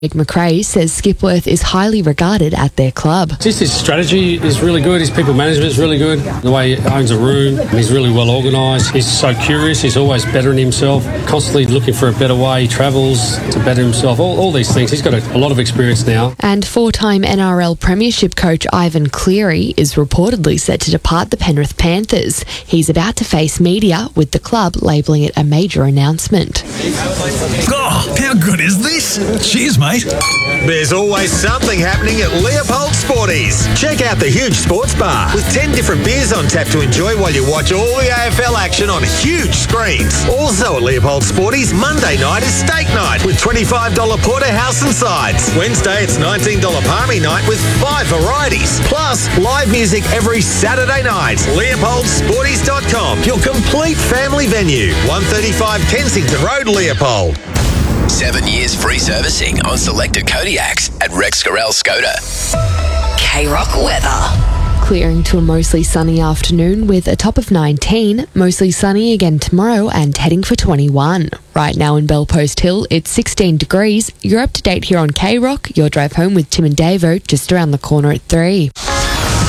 McRae says Skipworth is highly regarded at their club. Just his strategy is really good. His people management is really good. The way he owns a room, he's really well organised. He's so curious. He's always bettering himself, constantly looking for a better way. He travels to better himself. All these things. He's got a lot of experience now. And four-time NRL Premiership coach Ivan Cleary is reportedly set to depart the Penrith Panthers. He's about to face media, with the club labelling it a major announcement. Oh, how good is this? Cheers, mate. There's always something happening at Leopold Sporties. Check out the huge sports bar with 10 different beers on tap to enjoy while you watch all the AFL action on huge screens. Also at Leopold Sporties, Monday night is steak night with $25 porterhouse and sides. Wednesday it's $19 palmy night with 5 varieties. Plus, live music every Saturday night. LeopoldSporties.com, your complete family venue. 135 Kensington Road, Leopold. 7 years free servicing on selected Kodiaks at Rex Scarell Skoda. K-Rock weather. Clearing to a mostly sunny afternoon with a top of 19, mostly sunny again tomorrow and heading for 21. Right now in Bellpost Hill, it's 16 degrees. You're up to date here on K-Rock. Your drive home with Tim and Davo just around the corner at 3.